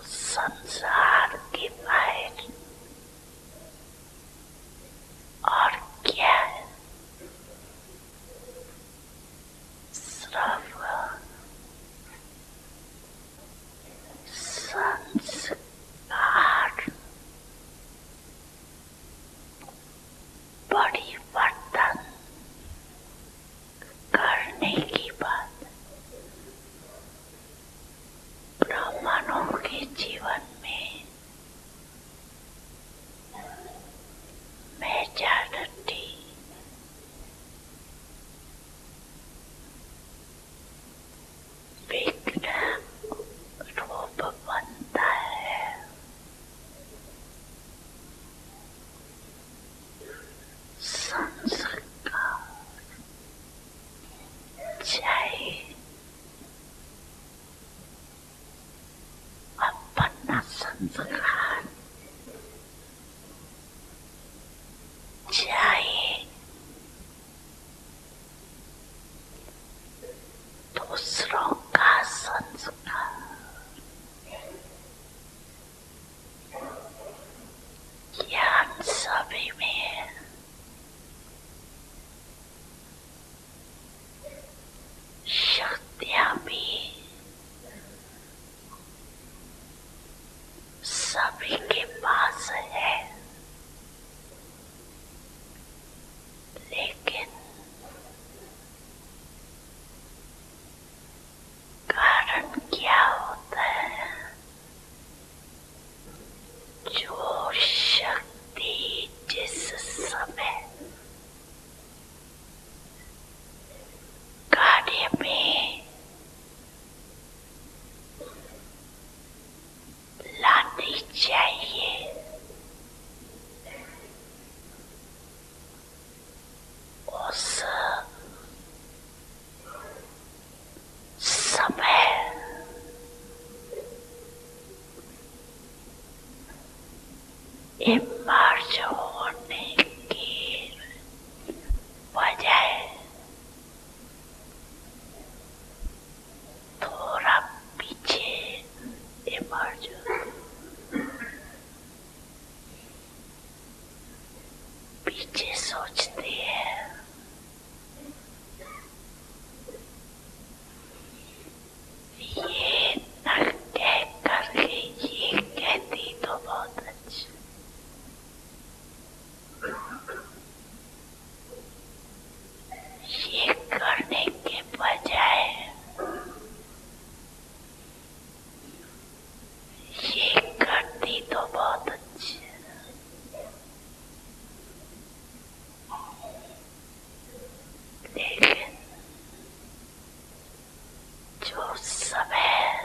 संसार के बाहर और क्या है? सिर्फ संस्कार परिवर्तन करने की बात ब्राह्मणों के जीवन में मेजॉरिटी विघ्न रूप बनता है। संस्कार चाहिए अपना संस्कार चाहिए दूसरों का संस्कार। ज्ञान सभी में है, शक्तियां भी सभी के पास है, लेकिन कारण क्या होता है? जो शक्ति जिस समय कार्य में लानी चाहिए उस समय इमर्ज होने की बजाय थोड़ा पीछे इमर्ज पीछे सोचते हैं। ये न कह करके ये कहती तो बहुत अच्छा। ये करने के बजाय ये करती तो बहुत अच्छा। लेकिन जो समय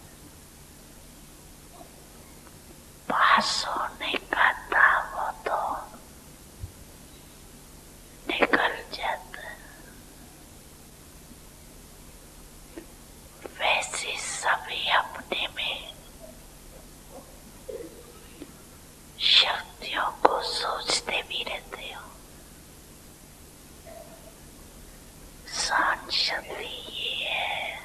पास होने का था वो तो निकल जाता। वैसे सभी अपने में शक्तियों को सोचते भी रहते हो। सहन शक्ति ये है,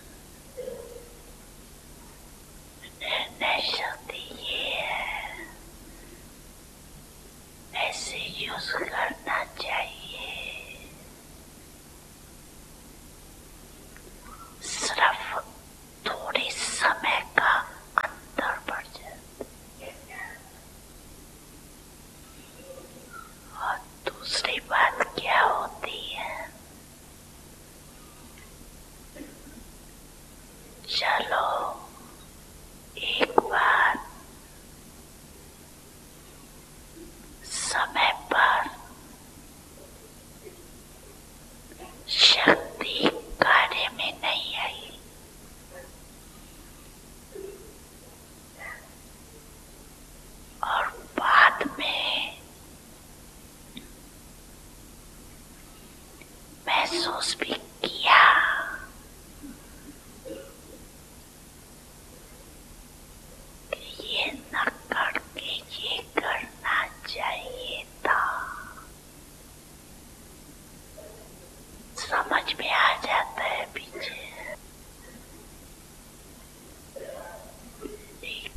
निर्णय शक्ति ये है, ऐसे यूज करना चाहिए। सिर्फ थोड़े समय का अंतर पड़ जाता। और दूसरी बात क्या होती है? चलो एक बार समय पर शक्ति कार्य में नहीं आई, और बाद में महसूस भी किया कि ये न करके ये करना चाहिए था। समझ में आ जाता है पीछे।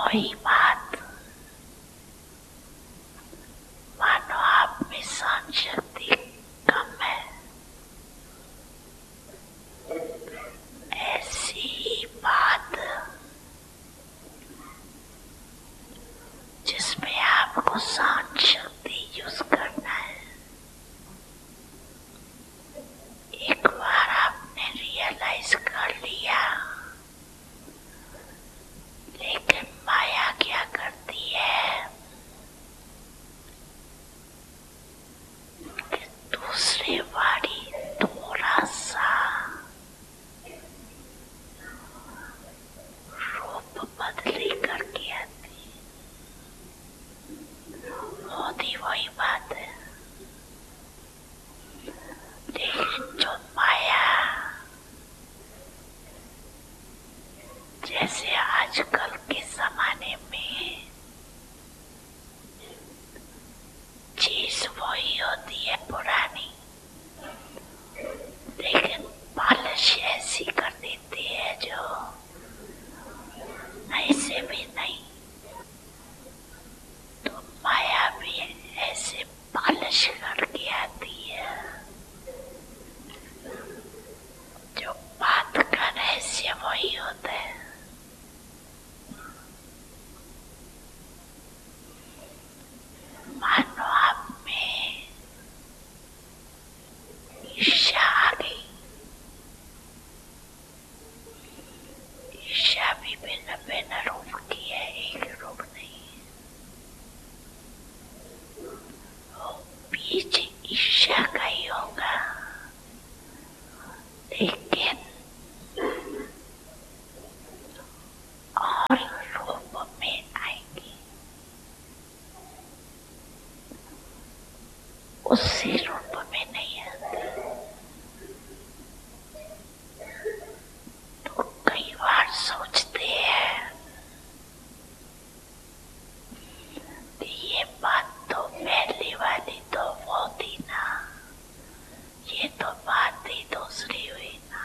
वही बात, मानो आप में सहन शक्ति कम है, ऐसी ही बात जिसमें आपको सहन शक्ति यूज करना है। एक बार आपने रियलाइज कर लिया, लेकिन माया क्या करती है कि दूसरे वाली थोड़ा सा रूप बदली करके आती, होती वही बात है। लेकिन जो माया, जैसे आजकल के जमाने में चीज वही होती है पुरानी, लेकिन पालिश ऐसी कर देती है जो ऐसे भी नहीं। तो माया भी ऐसे पालिश करके आती है। जो बात का रहस्य वही होता है। मानो आप में ईर्ष्या आ गई। ईर्ष्या भी भिन्न भिन्न रूप की है, एक रूप नहीं। वो बीज ईर्ष्या का ही होगा, लेकिन और रूप में आएंगी, उसी रूप में नहीं आती। तो कई बार सोचते हैं कि ये बात तो पहली वाली तो वो थी ना, ये तो बात ही दूसरी हुई ना,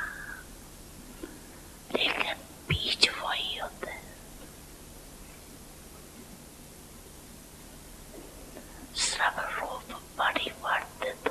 लेकिन बीज वही होता है। सब रूप परिवर्तित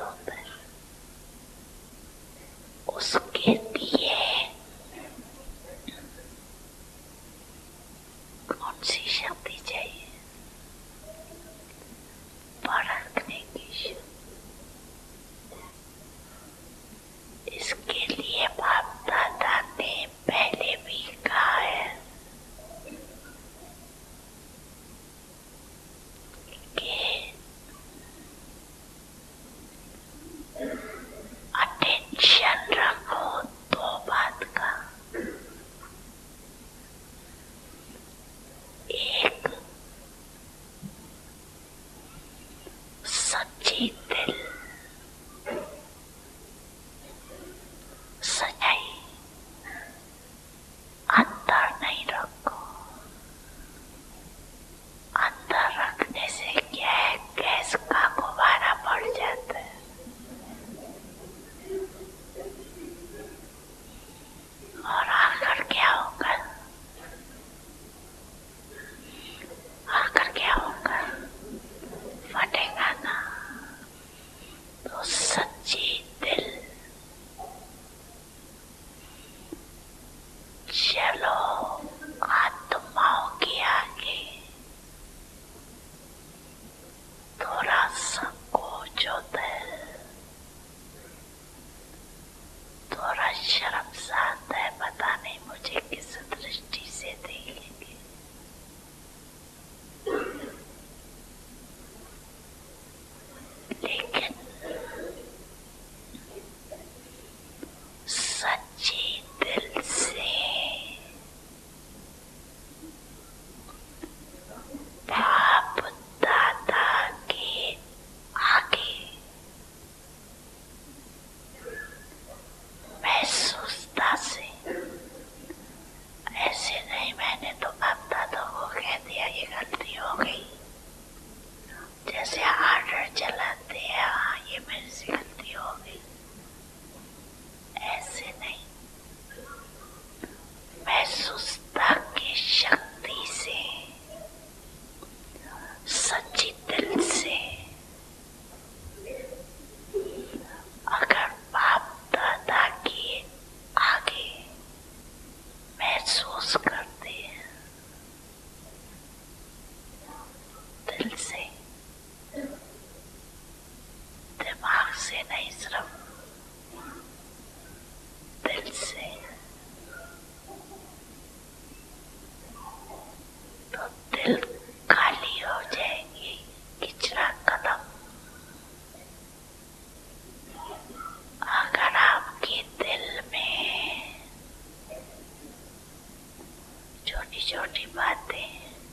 छोटी बातें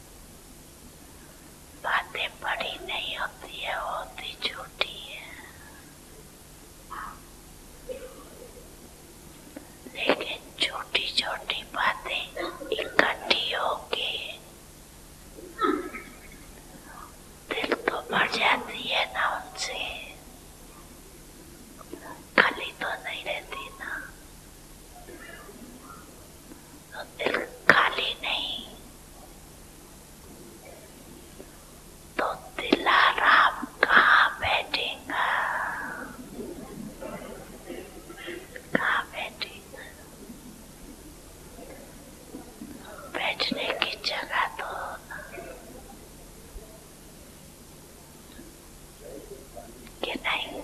बड़ी नहीं होती है, होती छोटी है। लेकिन छोटी छोटी बातें इकट्ठी होके दिल तो भर जाती है ना उनसे, खाली तो नहीं रहती ना। तो दिल खाली नहीं तो दिलाराम कहाँ बैठेगा, कहाँ बैठेगा? बैठने की जगह तो कि नहीं?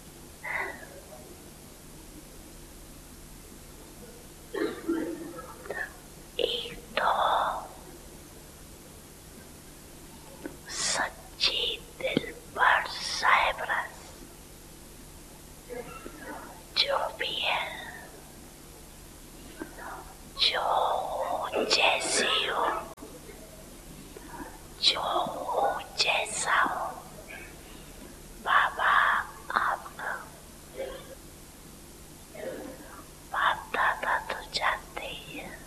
एक तो सच्ची दिल पर साइबरस जो भी है, जो हूँ जैसी हो, जो हूँ जैसा हो, बाबा आपका बाप दादा तो जानते ही है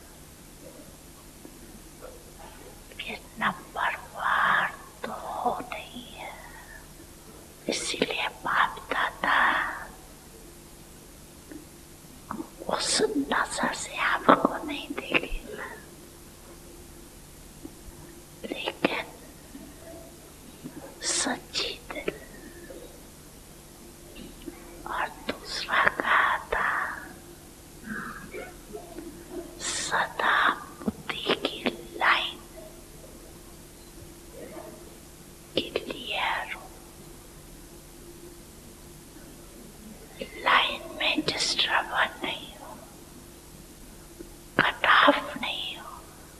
कि नंबर वार तो हो नहीं है, इसीलिए बाप दादा उस नजर से आपको नहीं देखेगा। लेकिन सच्ची दिल और दूसरा कहा था सदा बुद्धि की लाइन क्लियर हो, लाइन में डिस्टर्बन नहीं हो, कटाव नहीं हो।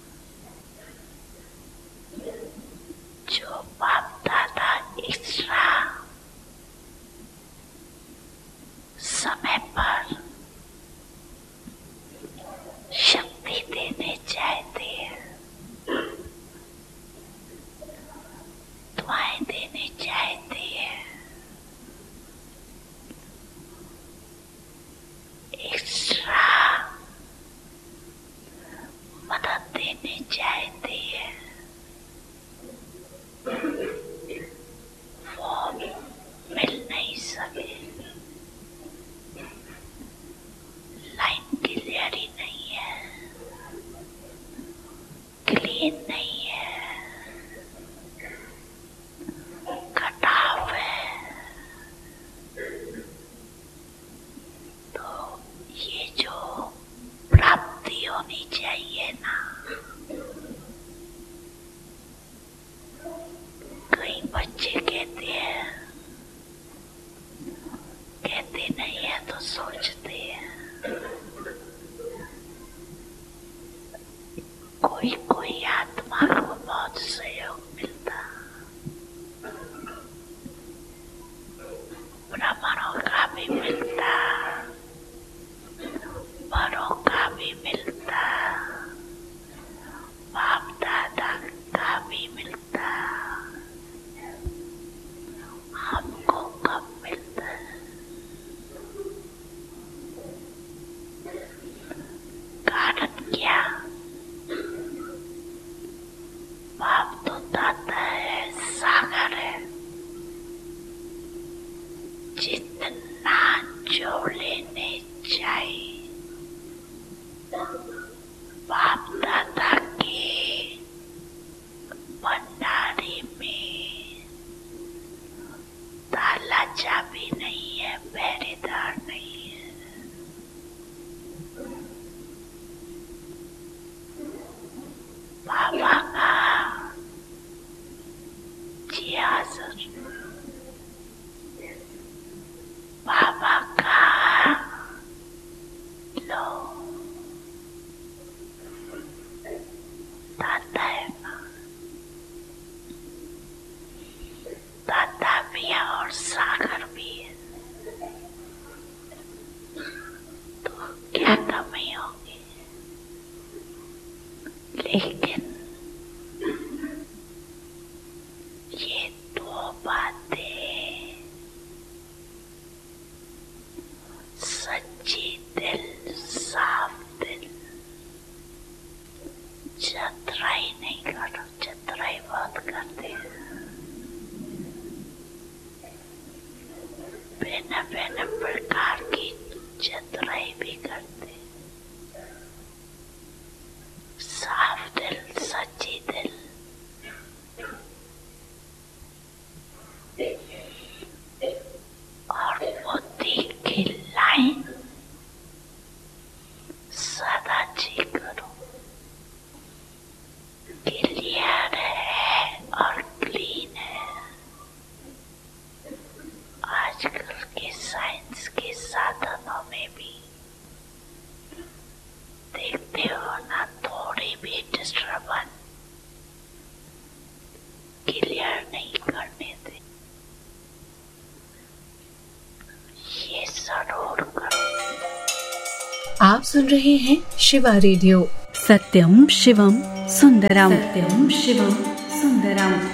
जो बाप दादा एक्स्ट्रा समय पर शक्ति देने चाहते हैं, दुआएं देने चाहते हैं, एक्स्ट्रा मदद देने चाहते हैं, वो मिल नहीं सके। लाइन क्लियर ही नहीं है, क्लीन नहीं है, कटाव है। तो ये जो प्राप्ति होनी चाहिए ना, कई बच्चे कहते नहीं है तो सोचते हैं। कोई आत्मा को बहुत सहयोग मिलता, ब्राह्मणों का भी मिलता, बड़ों का भी मिलता, बाप दादा का भी मिलता, हमको कब मिलता है? कारण क्या? बाप तो अपन क्लियर नहीं करने दे, ये जरूर करो। आप सुन रहे हैं शिवा रेडियो। सत्यम शिवम सुंदरम, सत्यम शिवम सुंदरम।